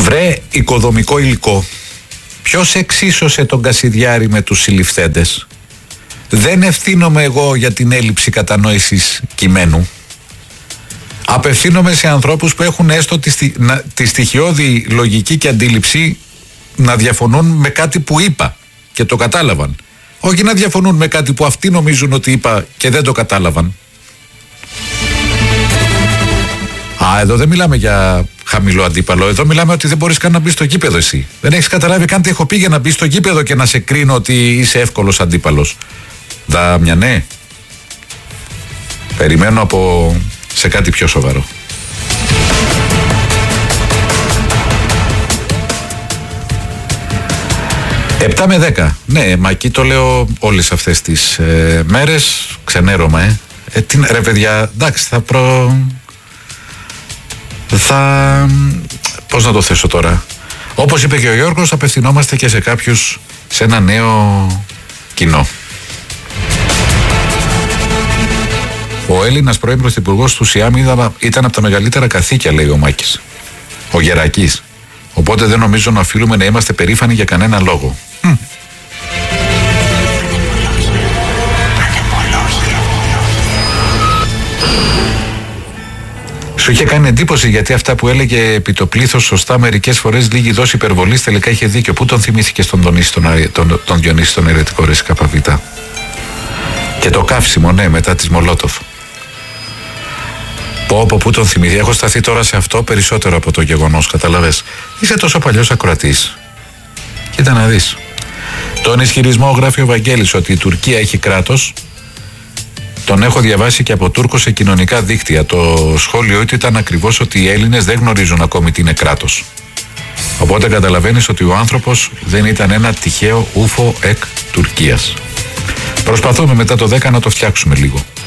Βρε οικοδομικό υλικό. Ποιος εξίσωσε τον Κασιδιάρη με τους συλληφθέντες? Δεν ευθύνομαι εγώ για την έλλειψη κατανόησης κειμένου. Απευθύνομαι σε ανθρώπους που έχουν έστω τη στοιχειώδη λογική και αντίληψη να διαφωνούν με κάτι που είπα και το κατάλαβαν. Όχι να διαφωνούν με κάτι που αυτοί νομίζουν ότι είπα και δεν το κατάλαβαν. Εδώ δεν μιλάμε για χαμηλό αντίπαλο. Εδώ μιλάμε ότι δεν μπορείς καν να μπεις στο γήπεδο εσύ. Δεν έχεις καταλάβει καν τι έχω πει για να μπεις στο γήπεδο και να σε κρίνω ότι είσαι εύκολος αντίπαλος. Ναι. Περιμένω σε κάτι πιο σοβαρό. 7 με 10. Ναι, μα εκεί το λέω όλες αυτές τις μέρες. Ξενέρωμα, ρε παιδιά, εντάξει, πώς να το θέσω τώρα? Όπως είπε και ο Γιώργος, απευθυνόμαστε και σε κάποιους, σε ένα νέο κοινό. Ο Έλληνας πρώην πρωθυπουργός του ΣΥΑΜ ήταν από τα μεγαλύτερα καθήκια, λέει ο Μάκης, ο Γερακής. Οπότε δεν νομίζω να οφείλουμε να είμαστε περήφανοι για κανένα λόγο. Σου είχε κάνει εντύπωση γιατί αυτά που έλεγε επί το πλήθος σωστά μερικές φορές λίγη δόση υπερβολής τελικά είχε δίκιο. Πού τον θυμήθηκε τον Διονύση τον αιρετικό ρε ΚΒ? Και το καύσιμο, ναι, μετά της Μολότοφ. Πού τον θυμήθηκε? Έχω σταθεί τώρα σε αυτό περισσότερο από το γεγονός, καταλαβες. Είσαι τόσο παλιός ακροατής. Κοίτα να δεις. Τον ισχυρισμό, γράφει ο Βαγγέλης, ότι η Τουρκία έχει κράτος, τον έχω διαβάσει και από Τούρκο σε κοινωνικά δίκτυα. Το σχόλιο του ήταν ακριβώς ότι οι Έλληνες δεν γνωρίζουν ακόμη τι είναι κράτος. Οπότε καταλαβαίνεις ότι ο άνθρωπος δεν ήταν ένα τυχαίο ούφο εκ Τουρκίας. Προσπαθούμε μετά το 10 να το φτιάξουμε λίγο.